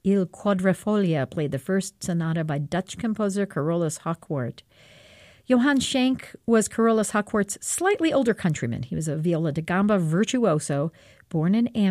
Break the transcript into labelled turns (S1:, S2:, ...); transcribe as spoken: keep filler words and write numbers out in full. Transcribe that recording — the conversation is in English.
S1: Il Quadrifoglio played the first sonata by Dutch composer Carolus Hochwart. Johann Schenk was Carolus Hochwart's slightly older countryman. He was a viola da gamba virtuoso, born in Amsterdam.